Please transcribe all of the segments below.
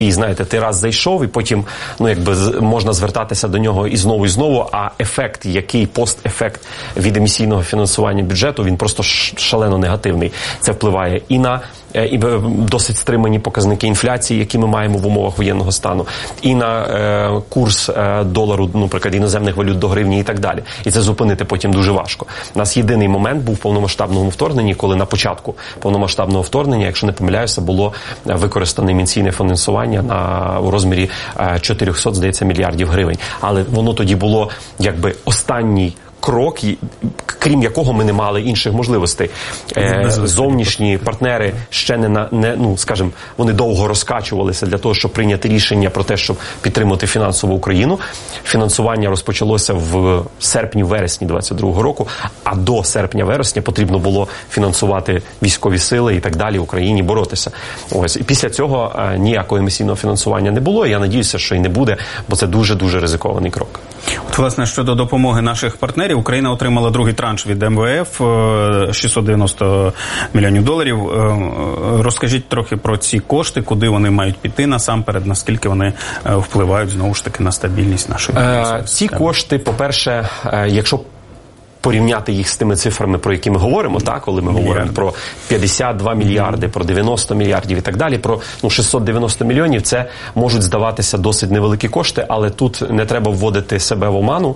І, знаєте, ти раз зайшов, і потім, можна звертатися до нього і знову, а ефект, постефект від емісійного фінансування бюджету, він просто шалено негативний. Це впливає і на досить стримані показники інфляції, які ми маємо в умовах воєнного стану, і на курс долару, наприклад, іноземних валют до гривні і так далі. І це зупинити потім дуже важко. У нас єдиний момент був в повномасштабному вторгненні, коли на початку повномасштабного вторгнення, якщо не помиляюся, було використане емісійне фінансування у розмірі 400, здається, мільярдів гривень. Але воно тоді було останній крок, крім якого ми не мали інших можливостей. Зовнішні партнери ще вони довго розкачувалися для того, щоб прийняти рішення про те, щоб підтримати фінансово Україну. Фінансування розпочалося в серпні-вересні 22-го року, а до серпня-вересня потрібно було фінансувати військові сили і так далі, Україні боротися. Ось. І після цього ніякого емісійного фінансування не було, і я надіюся, що і не буде, бо це дуже-дуже ризикований крок. От, власне, щодо допомоги наших партнерів, Україна отримала другий транш від МВФ – 690 мільйонів доларів. Розкажіть трохи про ці кошти, куди вони мають піти насамперед, наскільки вони впливають, знову ж таки, на стабільність нашої системи. Ці кошти, по-перше, якщо порівняти їх з тими цифрами, про які ми говоримо, коли ми говоримо про 52 мільярди, про 90 мільярдів і так далі, про 690 мільйонів, це можуть здаватися досить невеликі кошти, але тут не треба вводити себе в оману.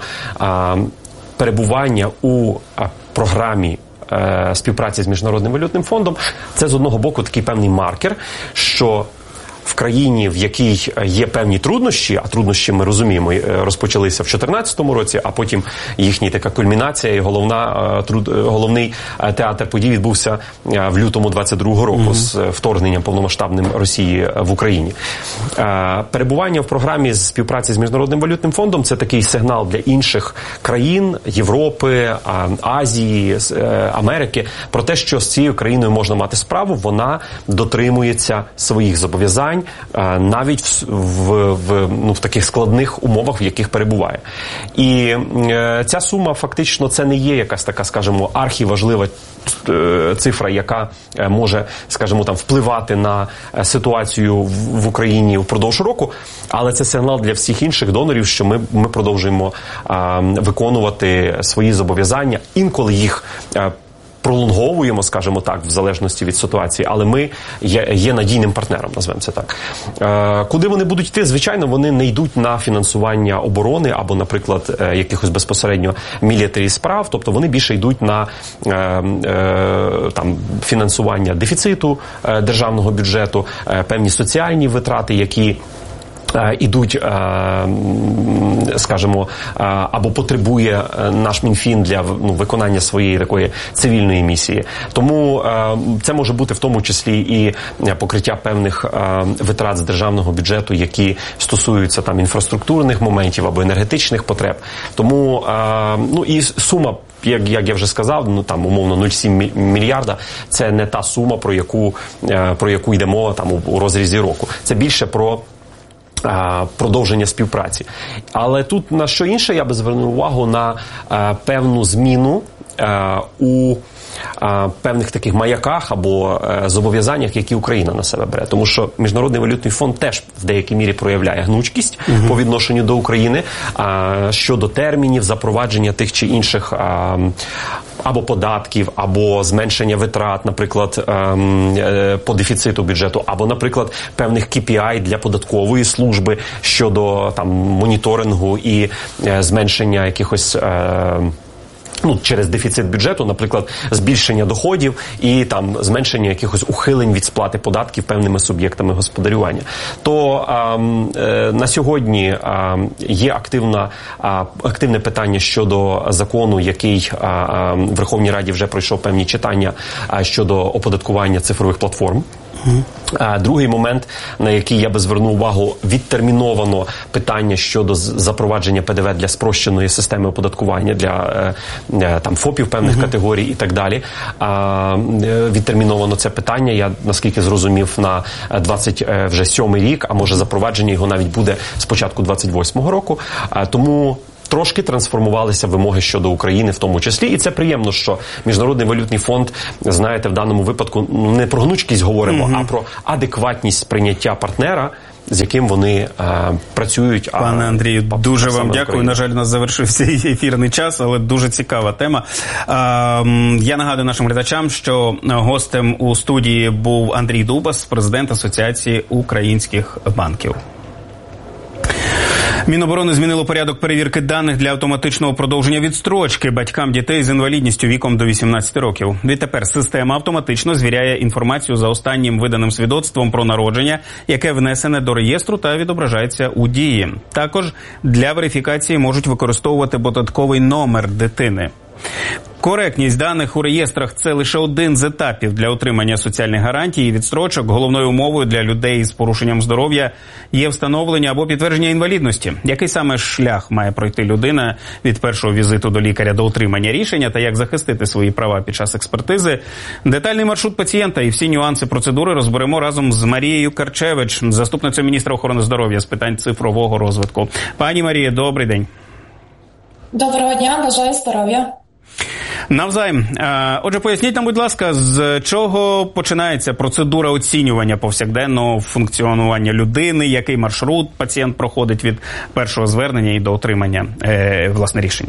Перебування у програмі співпраці з Міжнародним валютним фондом – це, з одного боку, такий певний маркер, що в країні, в якій є певні труднощі, а труднощі, ми розуміємо, розпочалися в 2014 році, а потім їхня така кульмінація і головний театр подій відбувся в лютому 22-го року з вторгненням повномасштабним Росії в Україні. Перебування в програмі співпраці з Міжнародним валютним фондом – це такий сигнал для інших країн Європи, Азії, Америки про те, що з цією країною можна мати справу, вона дотримується своїх зобов'язань, навіть в таких складних умовах, в яких перебуває. І ця сума фактично це не є якась така, скажімо, архіважлива цифра, яка може, скажімо, впливати на ситуацію в Україні впродовж року, але це сигнал для всіх інших донорів, що ми продовжуємо виконувати свої зобов'язання, інколи їх пролонговуємо, скажімо так, в залежності від ситуації, але ми є надійним партнером, назвемо це так. Куди вони будуть йти? Звичайно, вони не йдуть на фінансування оборони або, наприклад, якихось безпосередньо мілітарі справ, тобто вони більше йдуть на фінансування дефіциту державного бюджету, певні соціальні витрати, які ідуть, скажімо, або потребує наш Мінфін для виконання своєї такої цивільної місії. Тому це може бути в тому числі і покриття певних витрат з державного бюджету, які стосуються інфраструктурних моментів або енергетичних потреб. Тому, і сума, як я вже сказав, умовно 0,7 мільярда, це не та сума, про яку йде мова у розрізі року. Це більше про продовження співпраці. Але тут на що інше я би звернув увагу на певну зміну у певних таких маяках або зобов'язаннях, які Україна на себе бере. Тому що Міжнародний валютний фонд теж в деякій мірі проявляє гнучкість по відношенню до України щодо термінів запровадження тих чи інших або податків, або зменшення витрат, наприклад, по дефіциту бюджету, або, наприклад, певних KPI для податкової служби щодо моніторингу і зменшення якихось через дефіцит бюджету, наприклад, збільшення доходів і зменшення якихось ухилень від сплати податків певними суб'єктами господарювання. То на сьогодні є активне питання щодо закону, який в Верховній Раді вже пройшов певні читання щодо оподаткування цифрових платформ. Другий момент, на який я би звернув увагу, відтерміновано питання щодо запровадження ПДВ для спрощеної системи оподаткування для ФОПів певних категорій і так далі. Відтерміновано це питання, я наскільки зрозумів, на 27-й рік, а може запровадження його навіть буде з початку 28-го року. Тому трошки трансформувалися вимоги щодо України в тому числі. І це приємно, що Міжнародний валютний фонд, знаєте, в даному випадку не про гнучкість говоримо, а про адекватність сприйняття партнера з яким вони працюють. Пане Андрію, дуже вам дякую. На жаль, у нас завершився ефірний час, але дуже цікава тема. Я нагадую нашим глядачам, що гостем у студії був Андрій Дубас, президент Асоціації українських банків. Міноборони змінило порядок перевірки даних для автоматичного продовження відстрочки батькам дітей з інвалідністю віком до 18 років. Відтепер система автоматично звіряє інформацію за останнім виданим свідоцтвом про народження, яке внесене до реєстру та відображається у дії. Також для верифікації можуть використовувати податковий номер дитини. Коректність даних у реєстрах – це лише один з етапів для отримання соціальних гарантій і відстрочок. Головною умовою для людей з порушенням здоров'я є встановлення або підтвердження інвалідності. Який саме шлях має пройти людина від першого візиту до лікаря до отримання рішення та як захистити свої права під час експертизи? Детальний маршрут пацієнта і всі нюанси процедури розберемо разом з Марією Карчевич, заступницею міністра охорони здоров'я з питань цифрового розвитку. Пані Марія, добрий день. Доброго дня, бажаю здоров'я. Навзаєм. Отже, поясніть нам, будь ласка, з чого починається процедура оцінювання повсякденного функціонування людини, який маршрут пацієнт проходить від першого звернення і до отримання, власне, рішення?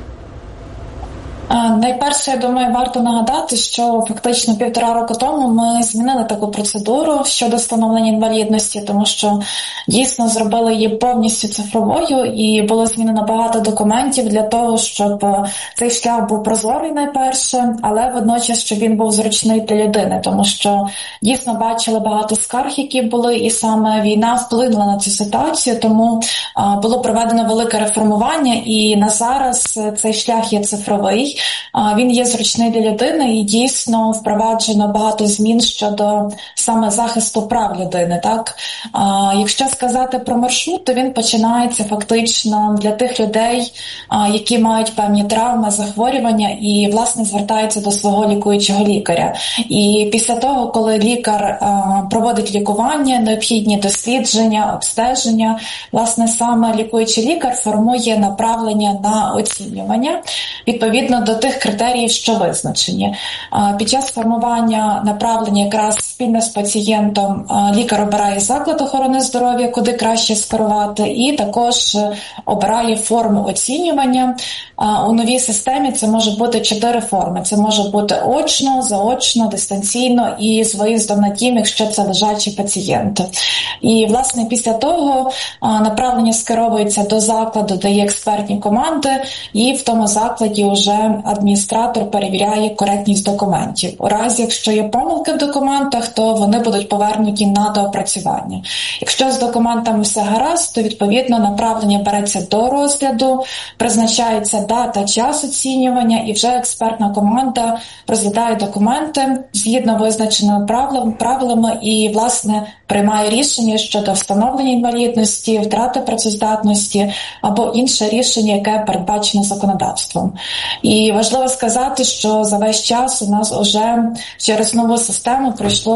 Найперше, я думаю, варто нагадати, що фактично 1,5 року тому ми змінили таку процедуру щодо встановлення інвалідності, тому що дійсно зробили її повністю цифровою і було змінено багато документів для того, щоб цей шлях був прозорий найперше, але водночас, щоб він був зручний для людини, тому що дійсно бачили багато скарг, які були, і саме війна вплинула на цю ситуацію, тому було проведено велике реформування, і на зараз цей шлях є цифровий. Він є зручний для людини і дійсно впроваджено багато змін щодо саме захисту прав людини. Так? Якщо сказати про маршрут, то він починається фактично для тих людей, які мають певні травми, захворювання і, власне, звертаються до свого лікуючого лікаря. І після того, коли лікар проводить лікування, необхідні дослідження, обстеження, власне, саме лікуючий лікар формує направлення на оцінювання відповідно до тих критеріїв, що визначені. Під час формування направлення якраз спільно з пацієнтом лікар обирає заклад охорони здоров'я, куди краще скерувати, і також обирає форму оцінювання. У новій системі це може бути 4 форми. Це може бути очно, заочно, дистанційно і з виїздом на дім, якщо це лежачий пацієнт. І, власне, після того направлення скеровується до закладу, де є експертні команди, і в тому закладі вже адміністратор перевіряє коректність документів. У разі, якщо є помилки в документах, то вони будуть повернуті на доопрацювання. Якщо з документами все гаразд, то, відповідно, направлення береться до розгляду, призначається дата, час оцінювання, і вже експертна команда розглядає документи згідно визначеними правилами і, власне, приймає рішення щодо встановлення інвалідності, втрати працездатності або інше рішення, яке передбачено законодавством. І важливо сказати, що за весь час у нас вже через нову систему пройшло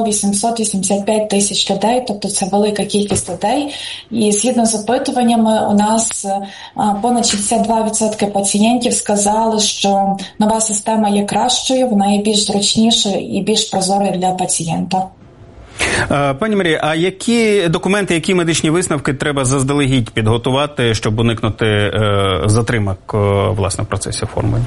885 тисяч людей, тобто це велика кількість людей. І згідно з опитуваннями у нас понад 62% пацієнтів сказали, що нова система є кращою, вона є більш зручнішою і більш прозорою для пацієнта. Пані Марія, а які документи, які медичні висновки треба заздалегідь підготувати, щоб уникнути затримок, власне, в процесі оформлення?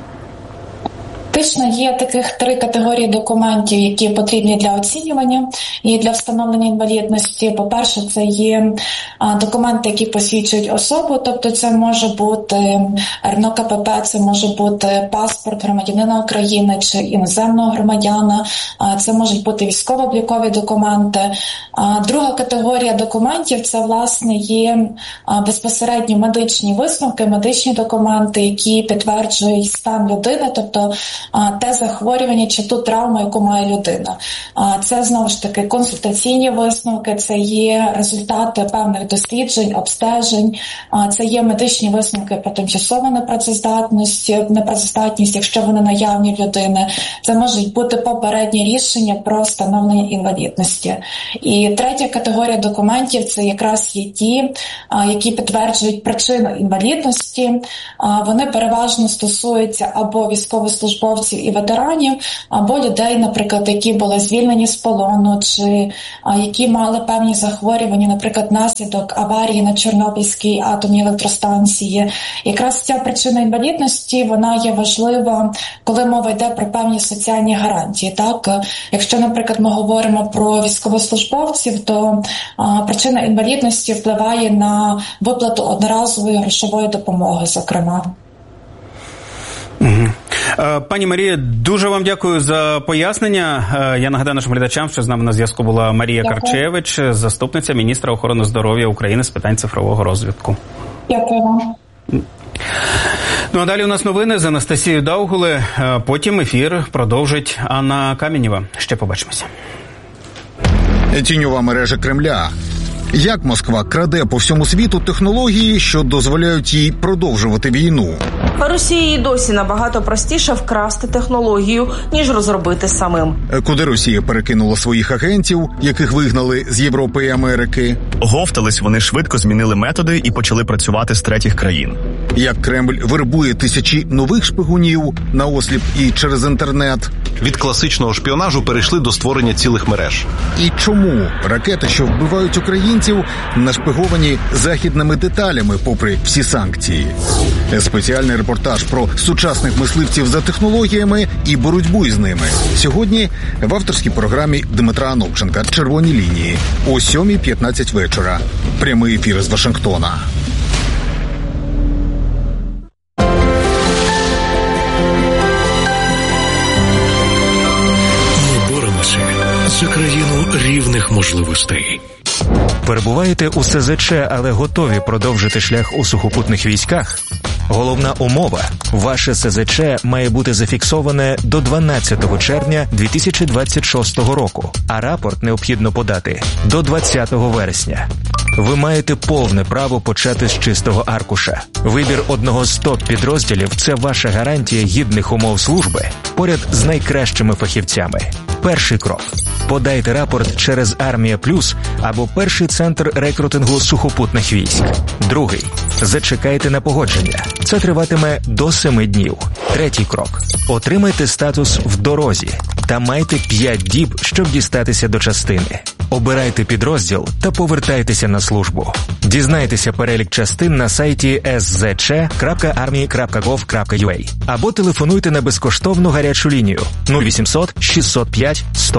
Фактично є таких 3 категорії документів, які потрібні для оцінювання і для встановлення інвалідності. По-перше, це є документи, які посвідчують особу, тобто це може бути РНО-КПП, це може бути паспорт громадянина України чи іноземного громадяна, це можуть бути військово-облікові документи. Друга категорія документів – це, власне, є безпосередньо медичні висновки, медичні документи, які підтверджують стан людини, тобто те захворювання чи ту травму, яку має людина. Це, знову ж таки, консультаційні висновки, це є результати певних досліджень, обстежень, це є медичні висновки про тимчасову непрацездатність, якщо вони наявні в людини. Це можуть бути попередні рішення про встановлення інвалідності. І третя категорія документів – це якраз є ті, які підтверджують причину інвалідності. Вони переважно стосуються або військовослужбовців, військовослужбовців і ветеранів, або людей, наприклад, які були звільнені з полону, чи які мали певні захворювання, наприклад, наслідок аварії на Чорнобильській атомній електростанції. Якраз ця причина інвалідності, вона є важлива, коли мова йде про певні соціальні гарантії. Так? Якщо, наприклад, ми говоримо про військовослужбовців, то причина інвалідності впливає на виплату одноразової грошової допомоги, зокрема. Пані Марія, дуже вам дякую за пояснення. Я нагадаю нашим глядачам, що з нами на зв'язку була Марія Карчевич, заступниця міністра охорони здоров'я України з питань цифрового розвитку. Дякую вам. Ну а далі у нас новини з Анастасією Даугуле. Потім ефір продовжить Анна Каменєва. Ще побачимося. Тіньова мережа Кремля. Як Москва краде по всьому світу технології, що дозволяють їй продовжувати війну? Росії досі набагато простіше вкрасти технологію, ніж розробити самим. Куди Росія перекинула своїх агентів, яких вигнали з Європи і Америки? Говтались, вони швидко змінили методи і почали працювати з третіх країн. Як Кремль вербує тисячі нових шпигунів на осліп і через інтернет? Від класичного шпіонажу перейшли до створення цілих мереж. І чому ракети, що вбивають українців, нашпиговані західними деталями попри всі санкції? Спеціальний репортаж про сучасних мисливців за технологіями і боротьбу із ними. Сьогодні в авторській програмі Дмитра Анопченка «Червоні лінії» о 7:15 вечора. Прямий ефір з Вашингтона. За країну рівних можливостей. Перебуваєте у СЗЧ, але готові продовжити шлях у сухопутних військах? Головна умова – ваше СЗЧ має бути зафіксоване до 12 червня 2026 року, а рапорт необхідно подати до 20 вересня. Ви маєте повне право почати з чистого аркуша. Вибір одного з топ-підрозділів – це ваша гарантія гідних умов служби поряд з найкращими фахівцями. Перший крок – подайте рапорт через Армія Плюс або перший центр рекрутингу сухопутних військ. Другий – зачекайте на погодження. Це триватиме до 7 днів. Третій крок – отримайте статус в дорозі та майте 5 діб, щоб дістатися до частини. Обирайте підрозділ та повертайтеся на службу. Дізнайтеся перелік частин на сайті szc.army.gov.ua або телефонуйте на безкоштовну гарячу лінію 0800 605 100.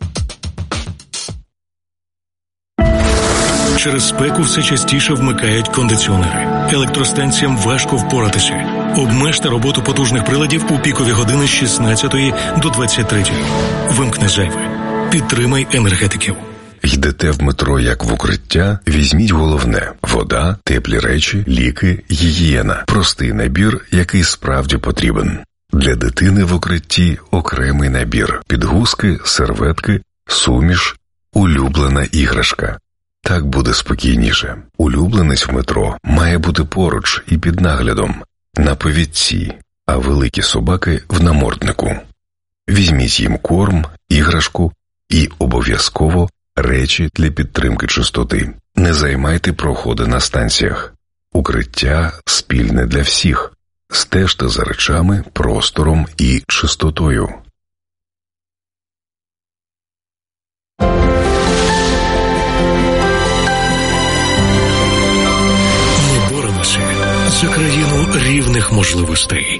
Через спеку все частіше вмикають кондиціонери. Електростанціям важко впоратися. Обмежте роботу потужних приладів у пікові години з 16 до 23. Вимкни зайве. Підтримай енергетиків. Йдете в метро як в укриття? Візьміть головне – вода, теплі речі, ліки, гігієна. Простий набір, який справді потрібен. Для дитини в укритті окремий набір. Підгузки, серветки, суміш, улюблена іграшка. Так буде спокійніше. Улюбленець в метро має бути поруч і під наглядом, на повідці, а великі собаки в наморднику. Візьміть їм корм, іграшку і обов'язково речі для підтримки чистоти. Не займайте проходи на станціях. Укриття спільне для всіх. Стежте за речами, простором і чистотою. Ми боремося за країну рівних можливостей.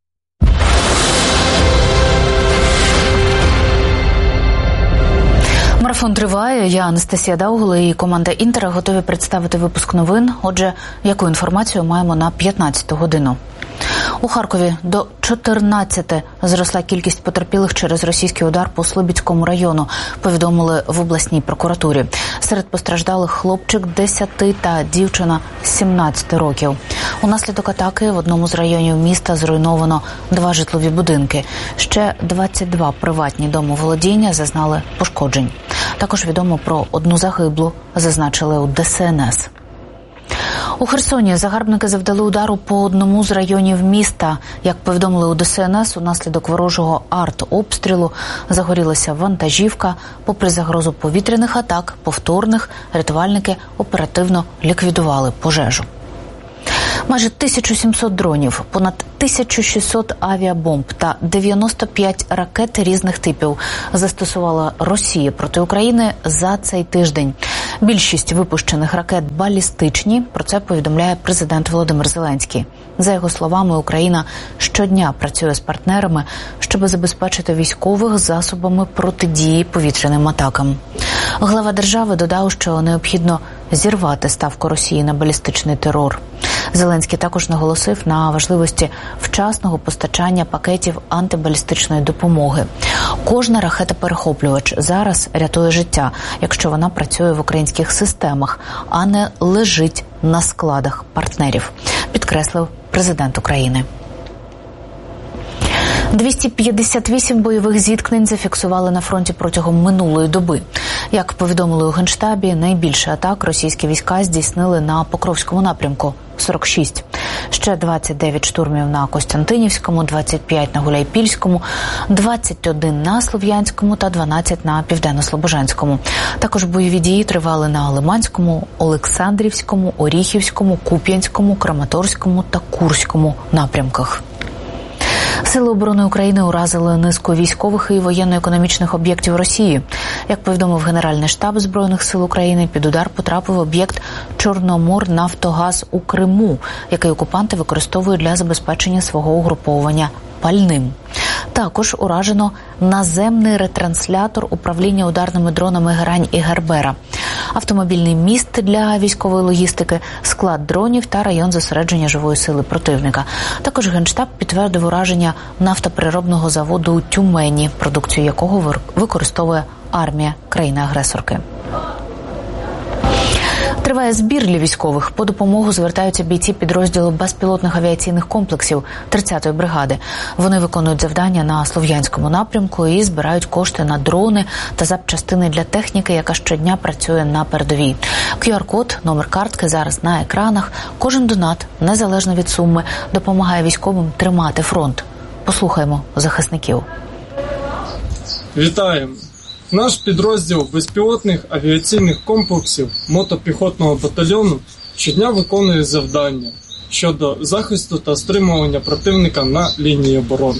Марафон триває. Я Анастасія Даугула і команда «Інтера» готові представити випуск новин. Отже, яку інформацію маємо на 15-ту годину? У Харкові до 14 зросла кількість потерпілих через російський удар по Слобідському району, повідомили в обласній прокуратурі. Серед постраждалих хлопчик 10 та дівчина 17 років. Унаслідок атаки в одному з районів міста зруйновано 2 житлові будинки. Ще 22 приватні домоволодіння зазнали пошкоджень. Також відомо про 1 загиблу, зазначили у ДСНС. У Херсоні загарбники завдали удару по одному з районів міста. Як повідомили у ДСНС, унаслідок ворожого артобстрілу загорілася вантажівка. Попри загрозу повітряних атак, повторних, рятувальники оперативно ліквідували пожежу. Майже 1700 дронів, понад 1600 авіабомб та 95 ракет різних типів застосувала Росія проти України за цей тиждень. Більшість випущених ракет балістичні, про це повідомляє президент Володимир Зеленський. За його словами, Україна щодня працює з партнерами, щоб забезпечити військових засобами протидії повітряним атакам. Глава держави додав, що необхідно зірвати ставку Росії на балістичний терор. Зеленський також наголосив на важливості вчасного постачання пакетів антибалістичної допомоги. Кожна ракета-перехоплювач зараз рятує життя, якщо вона працює в українських системах, а не лежить на складах партнерів, підкреслив президент України. 258 бойових зіткнень зафіксували на фронті протягом минулої доби. Як повідомили у Генштабі, найбільше атак російські війська здійснили на Покровському напрямку – 46. Ще 29 штурмів на Костянтинівському, 25 на Гуляйпільському, 21 на Слов'янському та 12 на Південно-Слобожанському. Також бойові дії тривали на Лиманському, Олександрівському, Оріхівському, Куп'янському, Краматорському та Курському напрямках. Сили оборони України уразили низку військових і воєнно-економічних об'єктів Росії. Як повідомив Генеральний штаб Збройних сил України, під удар потрапив об'єкт «Чорноморнафтогаз» у Криму, який окупанти використовують для забезпечення свого угруповування пальним. Також уражено наземний ретранслятор управління ударними дронами «Герань» і «Гербера», автомобільний міст для військової логістики, склад дронів та район зосередження живої сили противника. Також Генштаб підтвердив ураження нафтопереробного заводу у Тюмені, продукцію якого використовує армія країни-агресорки. Триває збір для військових. По допомогу звертаються бійці підрозділу безпілотних авіаційних комплексів 30-ї бригади. Вони виконують завдання на Слов'янському напрямку і збирають кошти на дрони та запчастини для техніки, яка щодня працює на передовій. QR-код, номер картки зараз на екранах. Кожен донат, незалежно від суми, допомагає військовим тримати фронт. Послухаймо захисників. Вітаємо! Наш підрозділ безпілотних авіаційних комплексів мотопіхотного батальйону щодня виконує завдання щодо захисту та стримування противника на лінії оборони.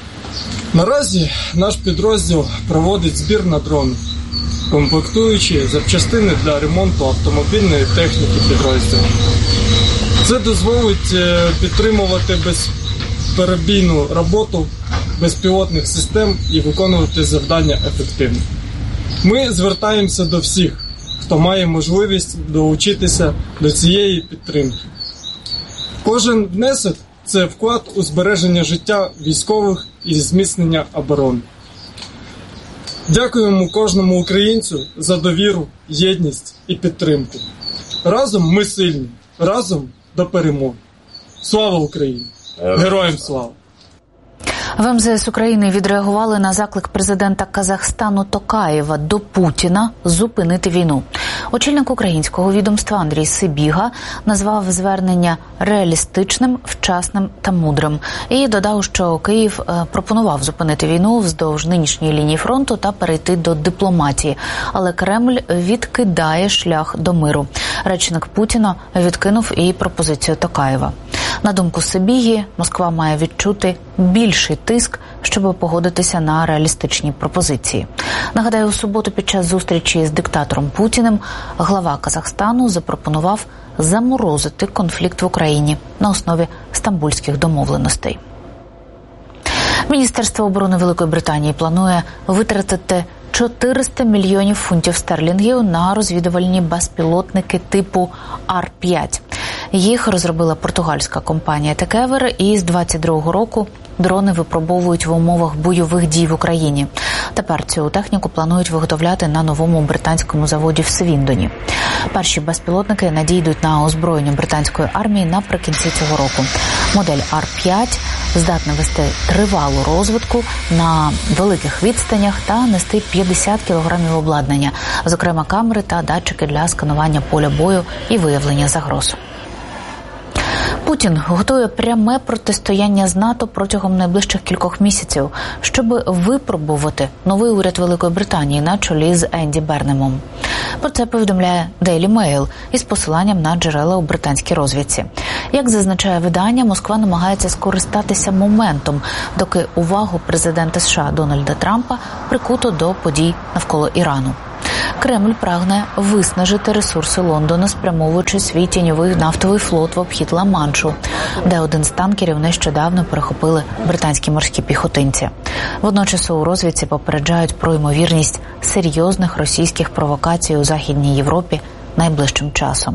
Наразі наш підрозділ проводить збір на дрони, комплектуючи запчастини для ремонту автомобільної техніки підрозділу. Це дозволить підтримувати безперебійну роботу безпілотних систем і виконувати завдання ефективно. Ми звертаємося до всіх, хто має можливість долучитися до цієї підтримки. Кожен внесок – це вклад у збереження життя військових і зміцнення оборони. Дякуємо кожному українцю за довіру, єдність і підтримку. Разом ми сильні, разом до перемоги. Слава Україні! Героям слава! В МЗС України відреагували на заклик президента Казахстану Токаєва до Путіна зупинити війну. Очільник українського відомства Андрій Сибіга назвав звернення реалістичним, вчасним та мудрим. І додав, що Київ пропонував зупинити війну вздовж нинішньої лінії фронту та перейти до дипломатії. Але Кремль відкидає шлях до миру. Речник Путіна відкинув і пропозицію Токаєва. На думку Сибіги, Москва має відчути більший тиск, щоб погодитися на реалістичні пропозиції. Нагадаю, у суботу під час зустрічі з диктатором Путіним глава Казахстану запропонував заморозити конфлікт в Україні на основі стамбульських домовленостей. Міністерство оборони Великої Британії планує витратити 400 мільйонів фунтів стерлінгів на розвідувальні безпілотники типу R-5. Їх розробила португальська компанія Текевер, і з 22-го року дрони випробовують в умовах бойових дій в Україні. Тепер цю техніку планують виготовляти на новому британському заводі в Свіндоні. Перші безпілотники надійдуть на озброєння британської армії наприкінці цього року. Модель R-5 здатна вести тривалу розвідку на великих відстанях та нести 50 кілограмів обладнання, зокрема камери та датчики для сканування поля бою і виявлення загроз. Путін готує пряме протистояння з НАТО протягом найближчих кількох місяців, щоб випробувати новий уряд Великої Британії на чолі з Енді Бернемом. Про це повідомляє Daily Mail із посиланням на джерела у британській розвідці. Як зазначає видання, Москва намагається скористатися моментом, доки увагу президента США Дональда Трампа прикуто до подій навколо Ірану. Кремль прагне виснажити ресурси Лондона, спрямовуючи свій тіньовий нафтовий флот в обхід Ла-Маншу, де один з танкерів нещодавно перехопили британські морські піхотинці. Водночас у розвідці попереджають про ймовірність серйозних російських провокацій у Західній Європі найближчим часом.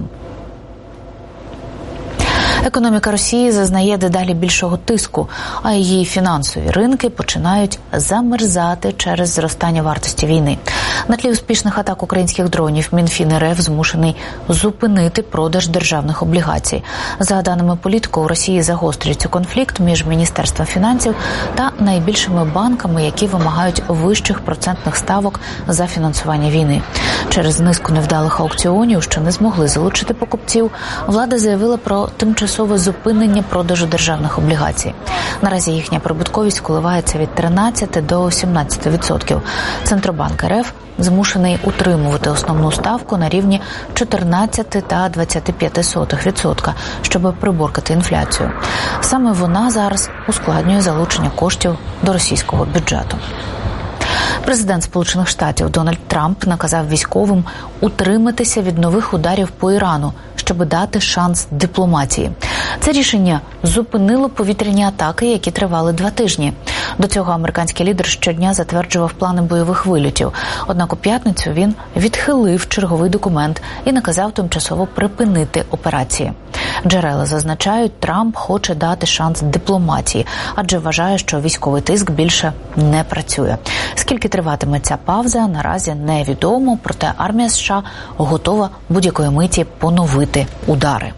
Економіка Росії зазнає дедалі більшого тиску, а її фінансові ринки починають замерзати через зростання вартості війни. На тлі успішних атак українських дронів Мінфін РФ змушений зупинити продаж державних облігацій. За даними політику, у Росії загострюється конфлікт між Міністерством фінансів та найбільшими банками, які вимагають вищих процентних ставок за фінансування війни. Через низку невдалих аукціонів, що не змогли залучити покупців, влада заявила про тимчасове зупинення продажу державних облігацій. Наразі їхня прибутковість коливається від 13 до 17%. Центробанк РФ змушений утримувати основну ставку на рівні 14 та 25%, щоб приборкати інфляцію. Саме вона зараз ускладнює залучення коштів до російського бюджету. Президент Сполучених Штатів Дональд Трамп наказав військовим утриматися від нових ударів по Ірану, щоб дати шанс дипломатії. Це рішення зупинило повітряні атаки, які тривали 2 тижні. До цього американський лідер щодня затверджував плани бойових вильотів. Однак у п'ятницю він відхилив черговий документ і наказав тимчасово припинити операції. Джерела зазначають, Трамп хоче дати шанс дипломатії, адже вважає, що військовий тиск більше не працює. Скільки триватиме ця пауза, наразі невідомо, проте армія США готова будь-якої миті поновити удари.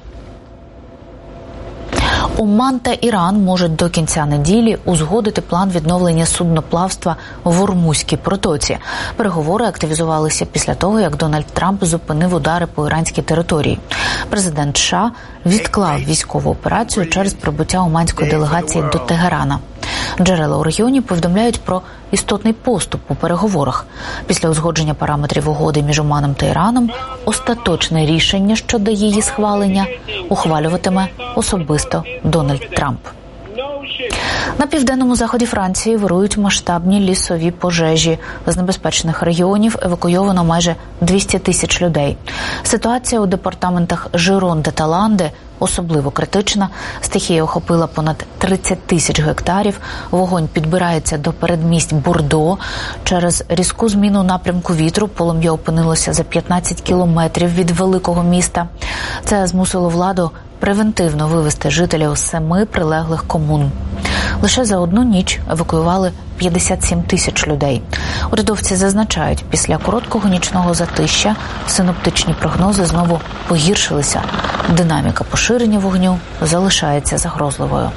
Оман та Іран можуть до кінця неділі узгодити план відновлення судноплавства в Ормузькій протоці. Переговори активізувалися після того, як Дональд Трамп зупинив удари по іранській території. Президент США відклав військову операцію через прибуття оманської делегації до Тегерана. Джерела у регіоні повідомляють про істотний поступ у переговорах. Після узгодження параметрів угоди між Оманом та Іраном остаточне рішення щодо її схвалення ухвалюватиме особисто Дональд Трамп. На південному заході Франції вирують масштабні лісові пожежі. З небезпечних регіонів евакуйовано майже 200 тисяч людей. Ситуація у департаментах Жиронде та Ланде особливо критична. Стихія охопила понад 30 тисяч гектарів. Вогонь підбирається до передмість Бордо. Через різку зміну напрямку вітру полум'я опинилося за 15 кілометрів від великого міста. Це змусило владу превентивно вивезти жителів з 7 прилеглих комун. Лише за одну ніч евакуювали 57 тисяч людей. Урядовці зазначають, після короткого нічного затища синоптичні прогнози знову погіршилися. Динаміка поширення вогню залишається загрозливою.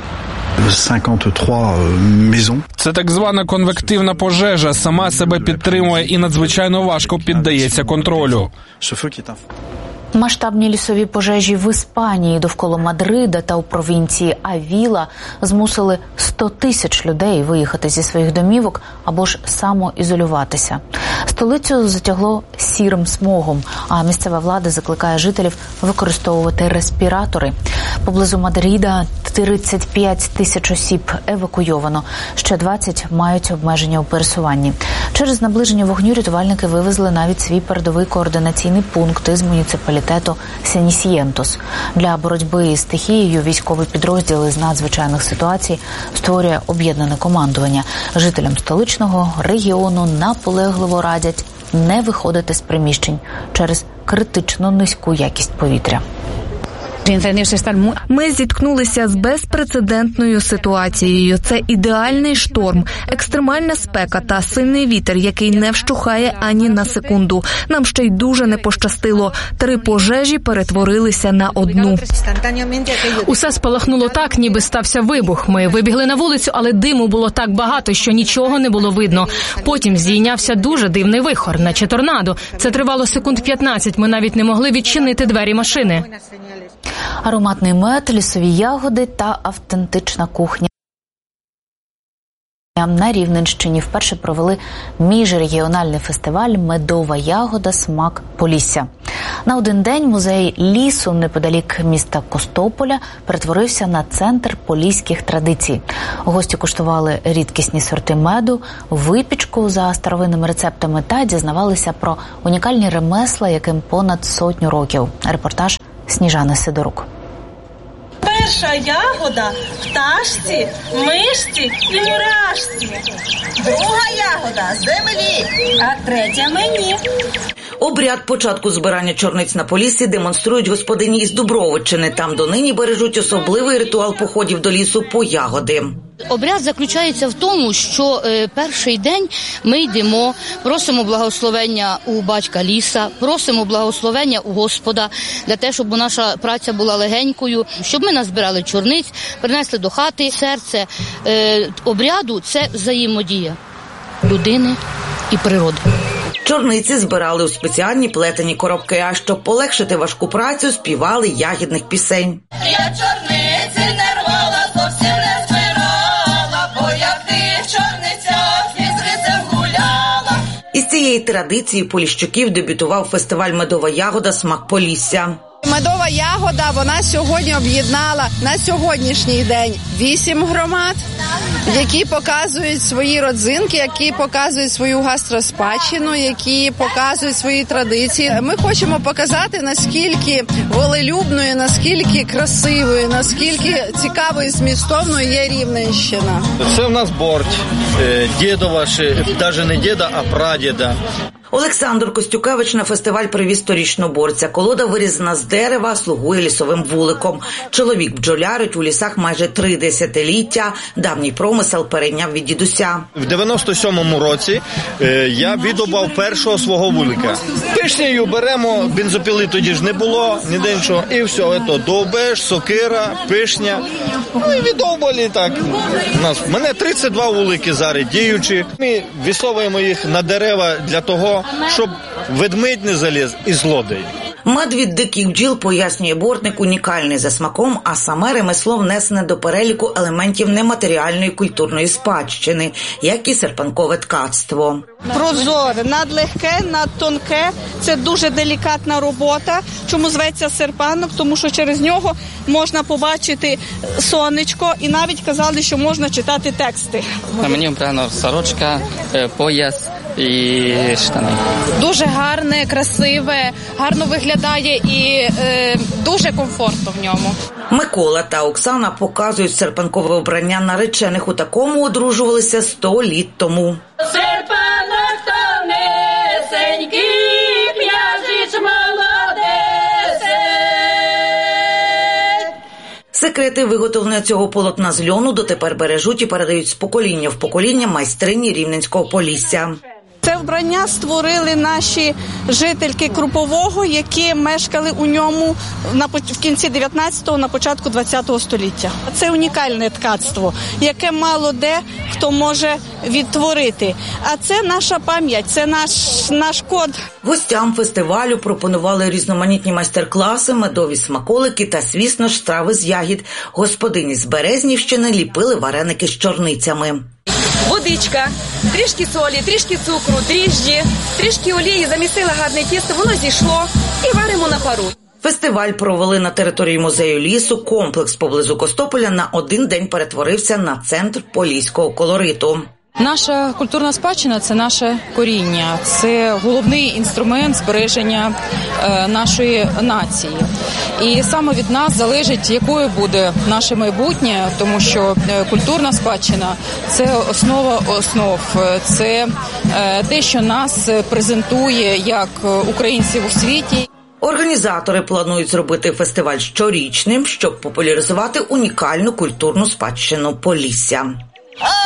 53 maisons. Це так звана конвективна пожежа, сама себе підтримує і надзвичайно важко піддається контролю. Масштабні лісові пожежі в Іспанії довкола Мадрида та у провінції Авіла змусили 100 тисяч людей виїхати зі своїх домівок або ж самоізолюватися. Столицю затягло сірим смогом, а місцева влада закликає жителів використовувати респіратори. Поблизу Мадрида 35 тисяч осіб евакуйовано, ще 20 мають обмеження у пересуванні. Через наближення вогню рятувальники вивезли навіть свій передовий координаційний пункт із муніципалітету Сенісієнтос. Для боротьби із стихією військовий підрозділ із надзвичайних ситуацій створює об'єднане командування. Жителям столичного регіону наполегливо радять не виходити з приміщень через критично низьку якість повітря. Ми зіткнулися з безпрецедентною ситуацією. Це ідеальний шторм, екстремальна спека та сильний вітер, який не вщухає ані на секунду. Нам ще й дуже не пощастило. 3 пожежі перетворилися на одну. Усе спалахнуло так, ніби стався вибух. Ми вибігли на вулицю, але диму було так багато, що нічого не було видно. Потім здійнявся дуже дивний вихор, наче торнадо. Це тривало секунд 15, ми навіть не могли відчинити двері машини. Ароматний мед, лісові ягоди та автентична кухня. На Рівненщині вперше провели міжрегіональний фестиваль «Медова ягода. Смак Полісся». На один день музей лісу неподалік міста Костополя перетворився на центр поліських традицій. Гості куштували рідкісні сорти меду, випічку за старовинними рецептами та дізнавалися про унікальні ремесла, яким понад 100 років. Репортаж Сніжани Сидорук. Перша ягода в пташці, мишці і мурашці. Друга ягода з землі, а третя мені. Обряд початку збирання чорниць на Поліссі демонструють господині із Дубровиччини. Там донині бережуть особливий ритуал походів до лісу по ягоди. Обряд заключається в тому, що перший день ми йдемо, просимо благословення у батька ліса, просимо благословення у Господа, для того, щоб наша праця була легенькою, щоб ми назбирали чорниць, принесли до хати. Серце обряду – це взаємодія людини і природи. Чорниці збирали у спеціальні плетені коробки, а щоб полегшити важку працю, співали ягідних пісень. Я чорниці не рвала, зовсім не збирала, бо я в тих чорницях із рицем гуляла. Із цієї традиції поліщуків дебютував фестиваль «Медова ягода. Смак Полісся». Медова ягода, вона сьогодні об'єднала на сьогоднішній день 8 громад, які показують свої родзинки, які показують свою гастроспадщину, які показують свої традиції. Ми хочемо показати, наскільки волелюбною, наскільки красивою, наскільки цікавою і змістовною є Рівненщина. Це в нас борщ, дідова, навіть не діда, а прадіда. Олександр Костюкевич на фестиваль привіз торічного борця. Колода вирізана з дерева, слугує лісовим вуликом. Чоловік бджолярить у лісах майже 3 десятиліття. Давній промисел перейняв від дідуся. В 97-му році я відобав першого свого вулика. Пишнею беремо, бензопіли тоді ж не було, ніде нічого. І все, це довбеш, сокира, пишня. Ну і відовбали так. У мене 32 вулики зараз діючі. Ми висовуємо їх на дерева для того, щоб ведмедь не заліз і злодей. Мед від диких бджіл, пояснює бортник, унікальний за смаком, а саме ремесло внесене до переліку елементів нематеріальної культурної спадщини, як і серпанкове ткацтво. Прозоре, надлегке, надтонке – це дуже делікатна робота. Чому зветься серпанок? Тому що через нього можна побачити сонечко і навіть казали, що можна читати тексти. На мені обрано сорочка, пояс і штани. Дуже гарне, красиве, гарно виглядає і дуже комфортно в ньому. Микола та Оксана показують серпанкове обрання наречених. У такому одружувалися 100 літ тому. Серпанок тонесенький, княжич молодесень. Секрети виготовлення цього полотна з льону дотепер бережуть і передають з покоління в покоління майстрині Рівненського Полісся. Це вбрання створили наші жительки Крупового, які мешкали у ньому в кінці 19-го, на початку 20-го століття. Це унікальне ткацтво, яке мало де хто може відтворити. А це наша пам'ять, це наш код. Гостям фестивалю пропонували різноманітні майстер-класи, медові смаколики та, звісно ж, страви з ягід. Господині з Березнівщини ліпили вареники з чорницями. Водичка, трішки солі, трішки цукру, дріжджі, трішки олії, замісила гарне тісто, воно зійшло і варимо на пару. Фестиваль провели на території музею лісу. Комплекс поблизу Костополя на один день перетворився на центр поліського колориту. Наша культурна спадщина – це наше коріння, це головний інструмент збереження нашої нації. І саме від нас залежить, якою буде наше майбутнє, тому що культурна спадщина – це основа основ, це те, що нас презентує як українців у світі. Організатори планують зробити фестиваль щорічним, щоб популяризувати унікальну культурну спадщину Полісся.